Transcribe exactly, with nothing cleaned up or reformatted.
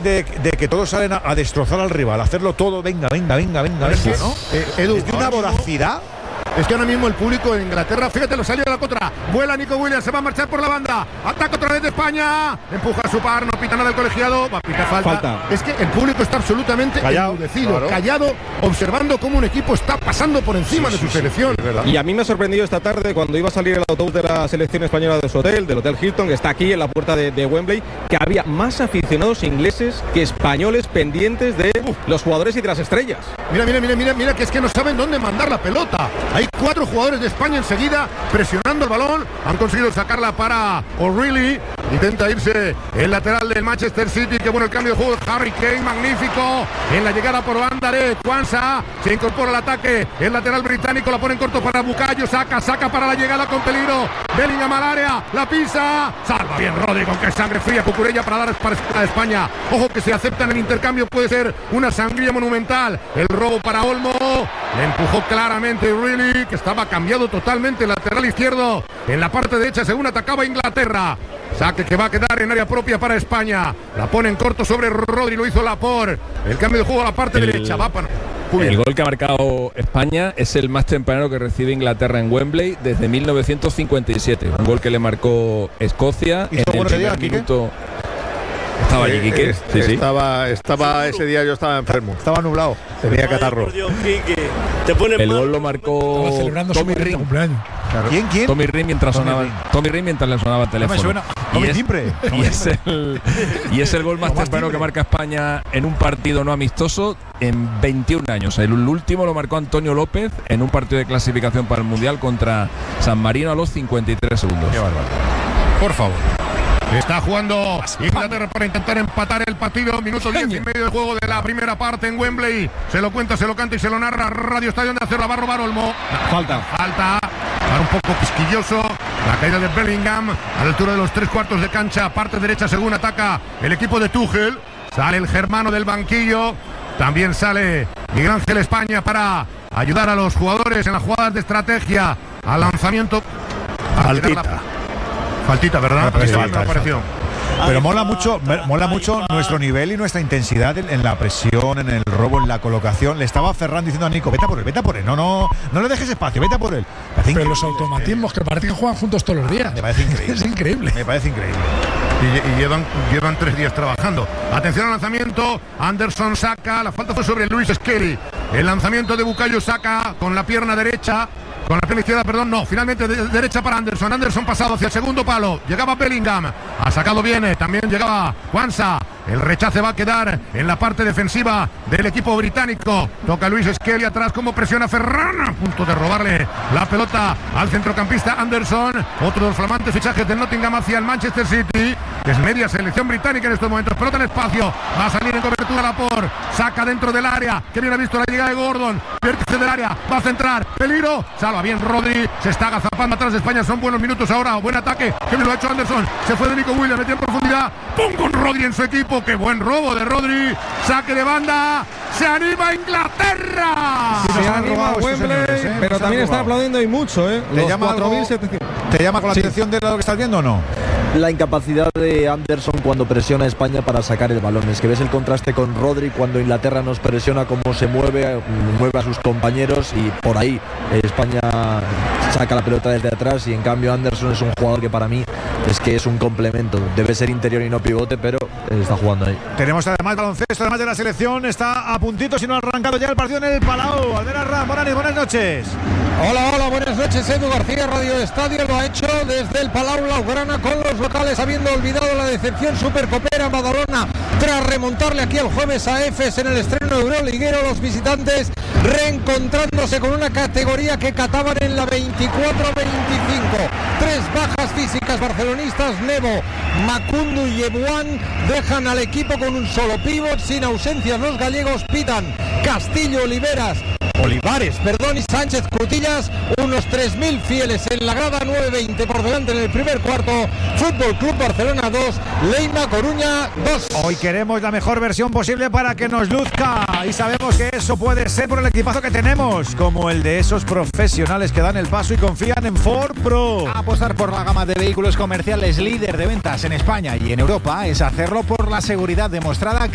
de, de que todos salen a, a destrozar al rival, a hacerlo todo, venga, venga, venga, venga, venga, ¿no? Eh, Edu, es de una voracidad. Es que ahora mismo el público en Inglaterra, fíjate, lo salió de la contra. Vuela Nico Williams, se va a marchar por la banda. Ataca otra vez de España. Empuja a su par, no pita nada del colegiado. Va a pitar falta. falta. Es que el público está absolutamente callado, enmudecido, claro. callado, observando cómo un equipo está pasando por encima sí, de su sí, selección. Sí, y a mí me ha sorprendido esta tarde cuando iba a salir el autobús de la selección española de su hotel, del Hotel Hilton, que está aquí en la puerta de, de Wembley, que había más aficionados ingleses que españoles pendientes de Uf. los jugadores y de las estrellas. Mira, mira, mira, mira, mira, que es que no saben dónde mandar la pelota. Hay cuatro jugadores de España enseguida presionando el balón. Han conseguido sacarla para O'Reilly. Intenta irse el lateral del Manchester City. Qué bueno el cambio de juego de Harry Kane, magnífico. En la llegada por banda de Kwanzaa. Se incorpora al ataque el lateral británico. La pone en corto para Bukayo. Saca, saca para la llegada con peligro. Bellingham al área. La pisa. Salva bien Rodri con que sangre fría. Cucurella para dar para España. Ojo que si aceptan el intercambio puede ser una sangría monumental. El robo para Olmo. Le empujó claramente O'Reilly, que estaba cambiado totalmente el lateral izquierdo. En la parte derecha según atacaba Inglaterra. Saque que va a quedar en área propia para España. La pone en corto sobre Rodri, lo hizo Laporte. El cambio de juego a la parte el, derecha. Va para... El gol que ha marcado España es el más temprano que recibe Inglaterra en Wembley desde mil novecientos cincuenta y siete. Un gol que le marcó Escocia en el primer minuto. Estaba allí, Quique. Eh, sí, sí. Estaba, estaba ese día yo estaba enfermo. Estaba nublado. Tenía catarro. El gol lo marcó Tommy Ring. Claro. ¿Quién, quién? Tommy Ring mientras Tommy sonaba. Ring. Tommy Ring mientras le sonaba el teléfono. No me suena. Tommy Timbre. Y es el, y es el gol más temprano que marca España en un partido no amistoso en veintiún años. El último lo marcó Antonio López en un partido de clasificación para el Mundial contra San Marino a los cincuenta y tres segundos. Qué bárbaro. Por favor. Está jugando Inglaterra para intentar empatar el partido. Minuto diez y medio de juego de la primera parte en Wembley. Se lo cuenta, se lo canta y se lo narra Radio Estadio de Acero. La va a robar Olmo. Falta. Falta. Para un poco quisquilloso. La caída de Bellingham a la altura de los tres cuartos de cancha. Parte derecha según ataca el equipo de Tuchel. Sale el germano del banquillo. También sale Miguel Ángel España para ayudar a los jugadores en las jugadas de estrategia. Al lanzamiento. Altita. Faltita, ¿verdad? No, sí, falta, me pareció. Pero mola mucho, mola mucho nuestro nivel y nuestra intensidad en, en la presión, en el robo, en la colocación. Le estaba Ferran diciendo a Nico, vete a por él, vete a por él. No, no, no le dejes espacio, vete a por él. Pero los automatismos que parece que juegan juntos todos los días. Me parece increíble. Es increíble. Me parece increíble. Y, y llevan, llevan tres días trabajando. Atención al lanzamiento. Anderson saca. La falta fue sobre Luis Skelly. El lanzamiento de Bukayo Saka con la pierna derecha. Con la pierna izquierda, perdón, no. Finalmente de, de derecha para Anderson. Anderson pasado hacia el segundo palo. Llegaba Bellingham. Ha sacado bien. También llegaba Kwanzaa. El rechace va a quedar en la parte defensiva del equipo británico. Toca Luis Skelly atrás. Como presiona Ferran. A punto de robarle la pelota al centrocampista Anderson. Otro de los flamantes fichajes del Nottingham hacia el Manchester City. Que es media selección británica en estos momentos. Pelota en espacio. Va a salir en cobertura Laporte. Saca dentro del área. Que bien ha visto la llegada de Gordon. Vértice del área. Va a centrar. Peligro. Salva bien Rodri. Se está agazapando atrás de España. Son buenos minutos ahora. Buen ataque. Que bien lo ha hecho Anderson. Se fue de Nico Williams. Metió en profundidad. ¡Pum! Con Rodri en su equipo. ¡Qué buen robo de Rodri! Saque de banda. ¡Se anima Inglaterra! Sí, se anima Wembley, señores, ¿eh? Pero también está aplaudiendo y mucho, ¿eh? ¿Te llama, algo, ¿Te llama con la sí. atención de lo que estás viendo o no? La incapacidad de Anderson cuando presiona a España para sacar el balón. Es que ves el contraste con Rodri cuando Inglaterra nos presiona, cómo se mueve, mueve a sus compañeros y por ahí España saca la pelota desde atrás y en cambio Anderson es un jugador que para mí es que es un complemento. Debe ser interior y no pivote, pero está jugando ahí. Tenemos además baloncesto, además de la selección. Está a puntito, si no ha arrancado ya el partido en el Palau. Albera Ram, Morales, buenas noches. Hola, hola, buenas noches. Edu García, Radio Estadio, lo ha hecho desde el Palau Blaugrana con los locales, habiendo olvidado la decepción supercopera Badalona tras remontarle aquí el jueves a Efes en el estreno euroliguero. Los visitantes reencontrándose con una categoría que cataban en la veinticuatro veinticinco. Tres bajas físicas barcelonistas, Nebo, Makundu y Ebuan, dejan al equipo con un solo pívot, sin ausencias los gallegos. Pitan Castillo, Oliveras Olivares, perdón, y Sánchez Cutillas, unos tres mil fieles en la grada. Nueve veinte por delante en el primer cuarto. Fútbol Club Barcelona dos, Leima Coruña dos. Hoy queremos la mejor versión posible para que nos luzca y sabemos que eso puede ser por el equipazo que tenemos, como el de esos profesionales que dan el paso y confían en Ford Pro. Apostar por la gama de vehículos comerciales líder de ventas en España y en Europa es hacerlo por la seguridad demostrada